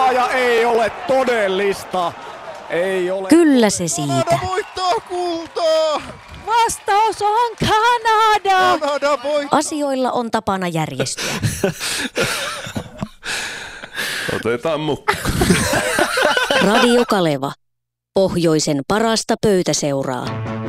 voittaa ja ei ole todellista. Ei ole. Kyllä se siitä. Kanada voittaa kultaa! Vastaus on Kanada! Kanada voittaa! Asioilla on tapana järjestyä. Otetaan mukaan. Radio Kaleva. Pohjoisen parasta pöytäseuraa.